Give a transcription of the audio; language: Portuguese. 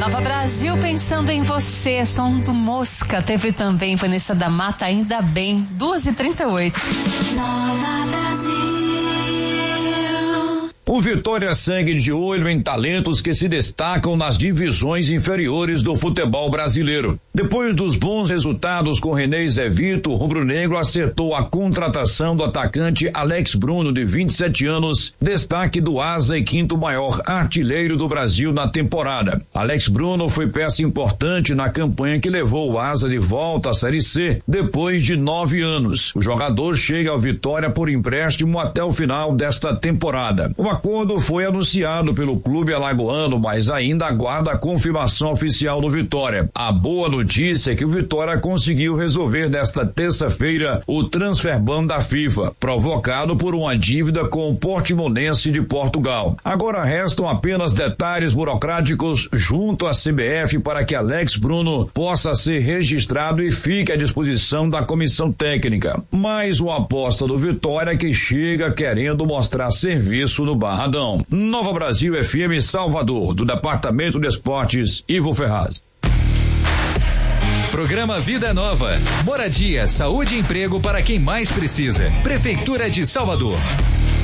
Nova Brasil, pensando em você. Som do Mosca. Teve também Vanessa da Mata, Ainda Bem. 2h38. Nova Brasil. O Vitória segue de olho em talentos que se destacam nas divisões inferiores do futebol brasileiro. Depois dos bons resultados com René Zé-Vito, o rubro-negro acertou a contratação do atacante Alex Bruno, de 27 anos, destaque do asa e quinto maior artilheiro do Brasil na temporada. Alex Bruno foi peça importante na campanha que levou o asa de volta à Série C depois de 9 anos. O jogador chega ao Vitória por empréstimo até o final desta temporada. O acordo foi anunciado pelo clube alagoano, mas ainda aguarda a confirmação oficial do Vitória. A boa notícia é que o Vitória conseguiu resolver nesta terça-feira o transfer ban da FIFA, provocado por uma dívida com o Portimonense de Portugal. Agora restam apenas detalhes burocráticos junto à CBF para que Alex Bruno possa ser registrado e fique à disposição da comissão técnica. Mais uma aposta do Vitória que chega querendo mostrar serviço no Barradão. Nova Brasil FM Salvador, do Departamento de Esportes, Ivo Ferraz. Programa Vida Nova. Moradia, saúde e emprego para quem mais precisa. Prefeitura de Salvador.